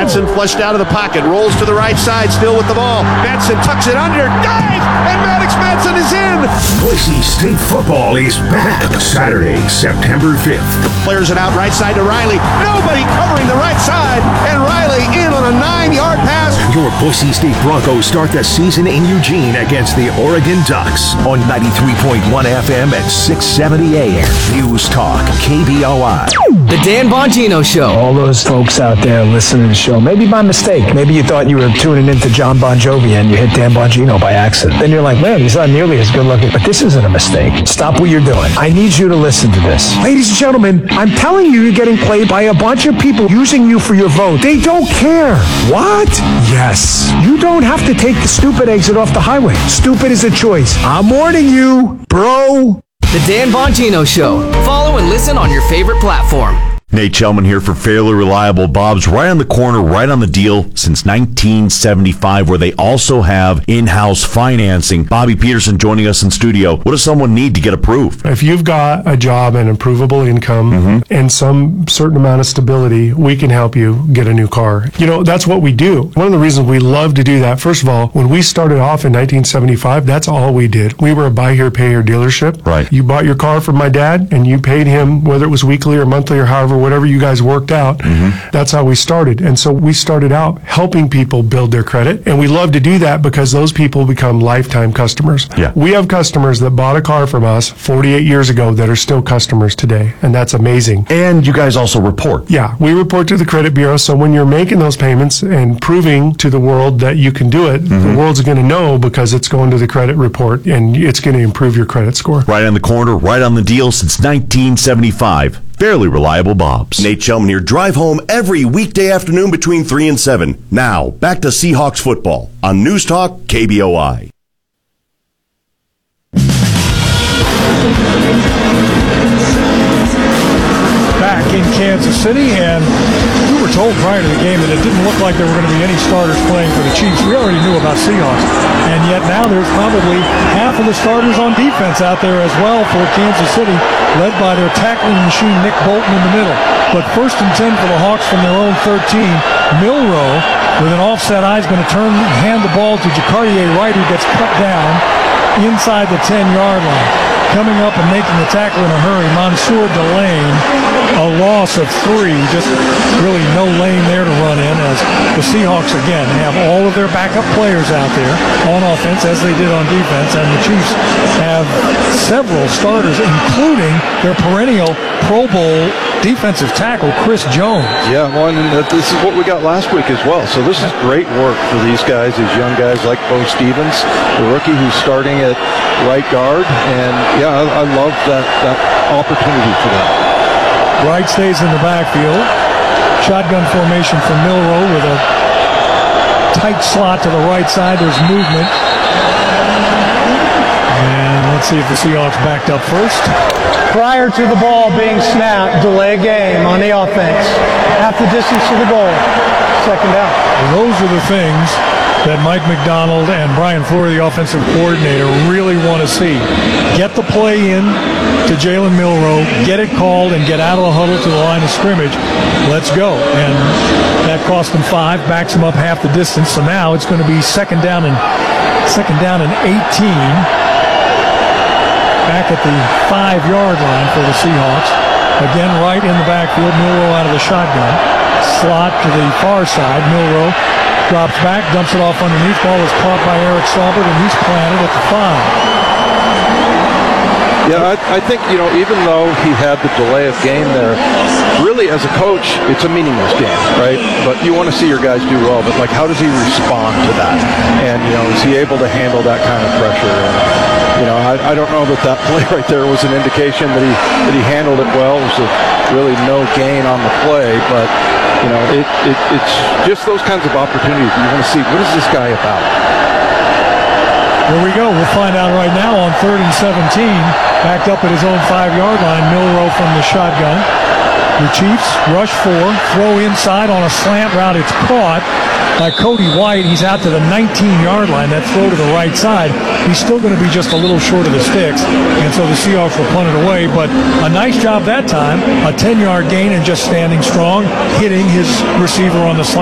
Madsen flushed out of the pocket, rolls to the right side, still with the ball. Madsen tucks it under, dives, and Maddox Madsen is in. Boise State football is back Saturday, September 5th. Players it out right side to Riley. Nobody covering the right side, and Riley in on a 9-yard pass. Your Boise State Broncos start the season in Eugene against the Oregon Ducks on 93.1 FM at 670 AM. News Talk, KBOI. The Dan Bongino Show. All those folks out there listening to the show, maybe by mistake. Maybe you thought you were tuning into John Bon Jovi and you hit Dan Bongino by accident. Then you're like, man, he's not nearly as good looking. But this isn't a mistake. Stop what you're doing. I need you to listen to this. Ladies and gentlemen, I'm telling you, you're getting played by a bunch of people using you for your vote. They don't care. What? Yes. You don't have to take the stupid exit off the highway. Stupid is a choice. I'm warning you, bro. The Dan Bongino Show. Follow and listen on your favorite platform. Nate Chelman here for Fairly Reliable Bob's, right on the corner, right on the deal since 1975, where they also have in-house financing. Bobby Peterson joining us in studio. What does someone need to get approved? If you've got a job and improvable income and some certain amount of stability, we can help you get a new car. You know, that's what we do. One of the reasons we love to do that, first of all, when we started off in 1975, that's all we did. We were a buy here, pay here dealership. Right. You bought your car from my dad and you paid him, whether it was weekly or monthly or however, whatever you guys worked out. That's how we started. And so we started out helping people build their credit. And we love to do that because those people become lifetime customers. Yeah. We have customers that bought a car from us 48 years ago that are still customers today. And that's amazing. And you guys also report. Yeah, we report to the credit bureau. So when you're making those payments and proving to the world that you can do it, the world's going to know because it's going to the credit report and it's going to improve your credit score. Right on the corner, right on the deal since 1975. Fairly Reliable Bob's. Nate Chelman here. Drive home every weekday afternoon between 3 and 7. Now, back to Seahawks football on News Talk KBOI. Back in Kansas City, and we were told prior to the game that it didn't look like there were going to be any starters playing for the Chiefs. We already knew about Seahawks, and yet now there's probably half of the starters on defense out there as well for Kansas City, led by their tackling machine, Nick Bolton, in the middle. But 1st and 10 for the Hawks from their own 13. Milroe, with an offset eye, is going to hand the ball to Jacardier Wright, who gets cut down inside the 10-yard line. Coming up and making the tackle in a hurry, Mansour Delane, a loss of 3. Just really no lane there to run in, as the Seahawks, again, have all of their backup players out there on offense, as they did on defense, and the Chiefs have several starters, including their perennial Pro Bowl defensive tackle, Chris Jones. Yeah, well, and this is what we got last week as well. So this is great work for these guys, these young guys like Bo Stevens, the rookie who's starting at right guard. And, yeah, I love that opportunity for them. Wright stays in the backfield. Shotgun formation for Milroe with a tight slot to the right side. There's movement. And let's see if the Seahawks backed up first. Prior to the ball being snapped, delay game on the offense. Half the distance to the goal. Second down. Those are the things that Mike McDonald and Brian Fleury, the offensive coordinator, really want to see. Get the play in to Jalen Milroe, get it called, and get out of the huddle to the line of scrimmage. Let's go. And that cost them 5, backs them up half the distance. So now it's going to be second down and 18. Back at the 5-yard line for the Seahawks. Again, right in the backfield. Milroe out of the shotgun. Slot to the far side. Milroe drops back, dumps it off underneath. Ball is caught by Eric Saubert, and he's planted at the 5. Yeah, I think, even though he had the delay of game there, really as a coach, it's a meaningless game, right? But you want to see your guys do well, but, how does he respond to that? And, is he able to handle that kind of pressure? And, I don't know that play right there was an indication that he handled it well. It was really no gain on the play, but, it's just those kinds of opportunities. You want to see, what is this guy about? Here we go. We'll find out right now on 3rd and 17. Backed up at his own 5-yard line. Milroe from the shotgun. The Chiefs rush 4, throw inside on a slant route. It's caught by Cody White. He's out to the 19-yard line. That throw to the right side. He's still going to be just a little short of the sticks, and so the Seahawks will punt it away. But a nice job that time. A 10-yard gain and just standing strong, hitting his receiver on the slant.